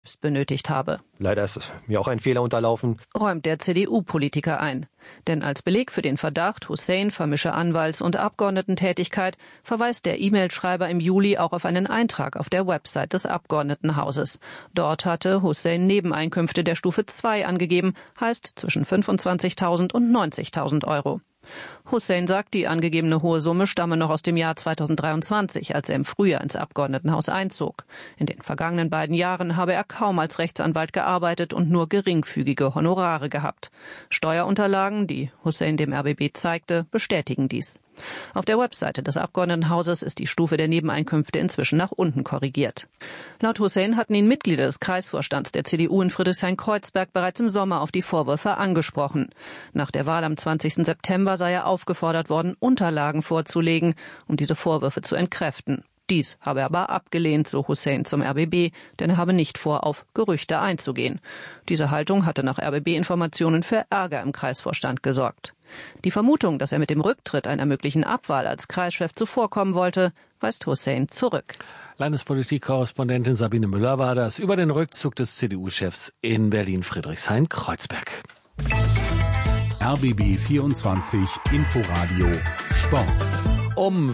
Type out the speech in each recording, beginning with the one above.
selbst benötigt habe. Leider ist mir auch ein Fehler unterlaufen, räumt der CDU-Politiker ein. Denn als Beleg für den Verdacht, Hussein vermische Anwalts- und Abgeordnetentätigkeit, verweist der E-Mail-Schreiber im Juli auch auf einen Eintrag auf der Website des Abgeordnetenhauses. Dort hatte Hussein Nebeneinkünfte der Stufe 2 angegeben, heißt zwischen 25.000 und 90.000 Euro. Hussein sagt, die angegebene hohe Summe stamme noch aus dem Jahr 2023, als er im Frühjahr ins Abgeordnetenhaus einzog. In den vergangenen beiden Jahren habe er kaum als Rechtsanwalt gearbeitet und nur geringfügige Honorare gehabt. Steuerunterlagen, die Hussein dem RBB zeigte, bestätigen dies. Auf der Webseite des Abgeordnetenhauses ist die Stufe der Nebeneinkünfte inzwischen nach unten korrigiert. Laut Hussein hatten ihn Mitglieder des Kreisvorstands der CDU in Friedrichshain-Kreuzberg bereits im Sommer auf die Vorwürfe angesprochen. Nach der Wahl am 20. September sei er aufgefordert worden, Unterlagen vorzulegen, um diese Vorwürfe zu entkräften. Dies habe er aber abgelehnt, so Hussein zum RBB, denn er habe nicht vor, auf Gerüchte einzugehen. Diese Haltung hatte nach RBB-Informationen für Ärger im Kreisvorstand gesorgt. Die Vermutung, dass er mit dem Rücktritt einer möglichen Abwahl als Kreischef zuvorkommen wollte, weist Hussein zurück. Landespolitik-Korrespondentin Sabine Müller war das über den Rückzug des CDU-Chefs in Berlin-Friedrichshain-Kreuzberg. RBB 24 Inforadio Sport. Um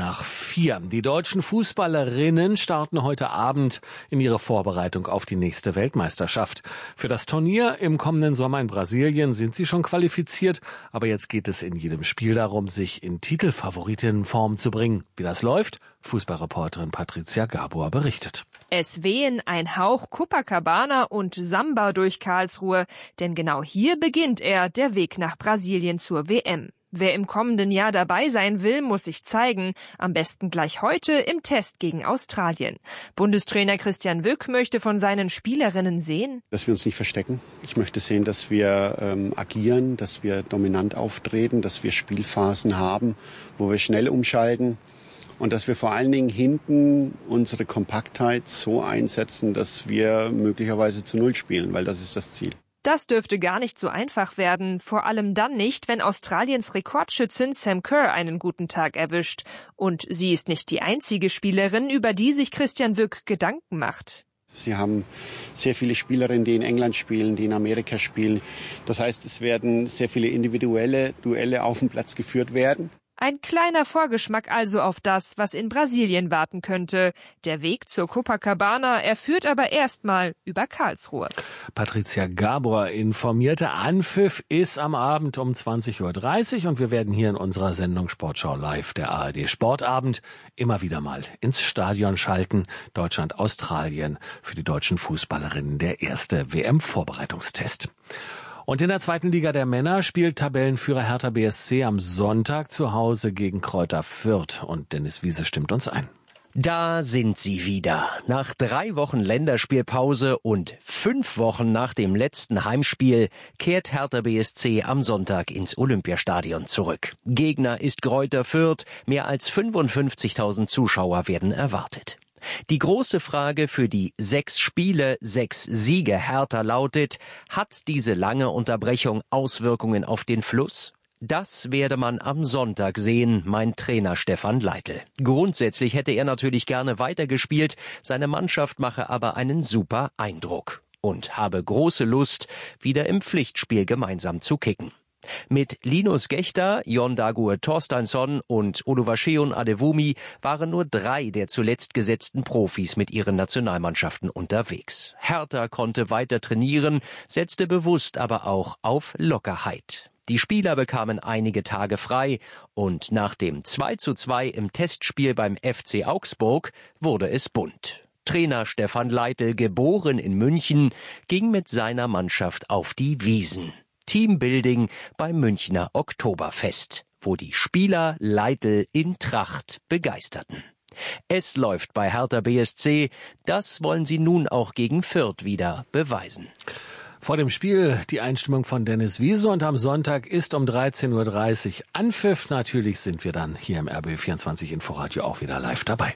3:15. Die deutschen Fußballerinnen starten heute Abend in ihre Vorbereitung auf die nächste Weltmeisterschaft. Für das Turnier im kommenden Sommer in Brasilien sind sie schon qualifiziert, aber jetzt geht es in jedem Spiel darum, sich in Titelfavoritinnenform zu bringen. Wie das läuft, Fußballreporterin Patricia Gabor berichtet. Es wehen ein Hauch Copacabana und Samba durch Karlsruhe, denn genau hier beginnt der Weg nach Brasilien zur WM. Wer im kommenden Jahr dabei sein will, muss sich zeigen. Am besten gleich heute im Test gegen Australien. Bundestrainer Christian Wück möchte von seinen Spielerinnen sehen, dass wir uns nicht verstecken. Ich möchte sehen, dass wir agieren, dass wir dominant auftreten, dass wir Spielphasen haben, wo wir schnell umschalten. Und dass wir vor allen Dingen hinten unsere Kompaktheit so einsetzen, dass wir möglicherweise zu Null spielen, weil das ist das Ziel. Das dürfte gar nicht so einfach werden, vor allem dann nicht, wenn Australiens Rekordschützin Sam Kerr einen guten Tag erwischt. Und sie ist nicht die einzige Spielerin, über die sich Christian Wück Gedanken macht. Sie haben sehr viele Spielerinnen, die in England spielen, die in Amerika spielen. Das heißt, es werden sehr viele individuelle Duelle auf dem Platz geführt werden. Ein kleiner Vorgeschmack also auf das, was in Brasilien warten könnte. Der Weg zur Copacabana, er führt aber erstmal über Karlsruhe. Patricia Gabor informierte. Anpfiff ist am Abend um 20:30 Uhr und wir werden hier in unserer Sendung Sportschau Live, der ARD Sportabend, immer wieder mal ins Stadion schalten. Deutschland-Australien für die deutschen Fußballerinnen der erste WM-Vorbereitungstest. Und in der zweiten Liga der Männer spielt Tabellenführer Hertha BSC am Sonntag zu Hause gegen Greuther Fürth. Und Dennis Wiese stimmt uns ein. Da sind sie wieder. Nach 3 Wochen Länderspielpause und 5 Wochen nach dem letzten Heimspiel kehrt Hertha BSC am Sonntag ins Olympiastadion zurück. Gegner ist Greuther Fürth. Mehr als 55.000 Zuschauer werden erwartet. Die große Frage für die 6 Spiele, 6 Siege Hertha lautet: Hat diese lange Unterbrechung Auswirkungen auf den Fluss? Das werde man am Sonntag sehen, meint Trainer Stefan Leitl. Grundsätzlich hätte er natürlich gerne weitergespielt, seine Mannschaft mache aber einen super Eindruck und habe große Lust, wieder im Pflichtspiel gemeinsam zu kicken. Mit Linus Gächter, Jon Dagur Torsteinsson und Oluwaseun Adewumi waren nur 3 der zuletzt gesetzten Profis mit ihren Nationalmannschaften unterwegs. Hertha konnte weiter trainieren, setzte bewusst aber auch auf Lockerheit. Die Spieler bekamen einige Tage frei und nach dem 2:2 im Testspiel beim FC Augsburg wurde es bunt. Trainer Stefan Leitl, geboren in München, ging mit seiner Mannschaft auf die Wiesn. Teambuilding beim Münchner Oktoberfest, wo die Spieler Leitl in Tracht begeisterten. Es läuft bei Hertha BSC, das wollen sie nun auch gegen Fürth wieder beweisen. Vor dem Spiel die Einstimmung von Dennis Wiese und am Sonntag ist um 13:30 Uhr Anpfiff. Natürlich sind wir dann hier im RBB24 Inforadio auch wieder live dabei.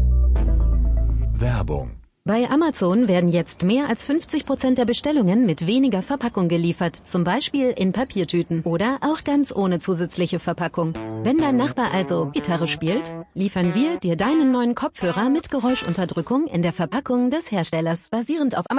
Werbung. Bei Amazon werden jetzt mehr als 50% der Bestellungen mit weniger Verpackung geliefert, zum Beispiel in Papiertüten oder auch ganz ohne zusätzliche Verpackung. Wenn dein Nachbar also Gitarre spielt, liefern wir dir deinen neuen Kopfhörer mit Geräuschunterdrückung in der Verpackung des Herstellers, basierend auf